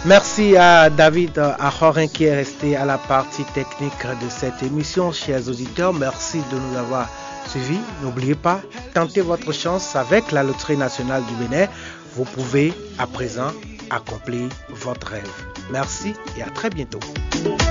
Merci à David Ahorin qui est resté à la partie technique de cette émission. Chers auditeurs, merci de nous avoir suivis. N'oubliez pas, tentez votre chance avec la Loterie nationale du Bénin. Vous pouvez à présent accomplir votre rêve. Merci et à très bientôt.